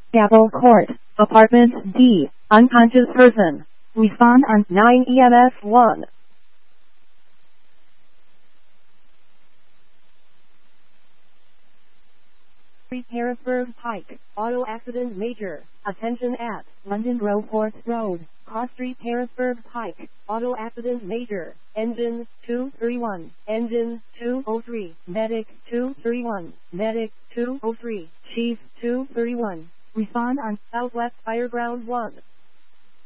Gabble Court, Apartment D, unconscious person. Respond on 9 EMS 1. Harrisburg Pike, auto accident major. Attention at London Roeport Road, Cross Street, Harrisburg Pike. Auto accident major. Engine 231, engine 203, medic 231, medic 203, chief 231. Respond on Southwest Fireground 1.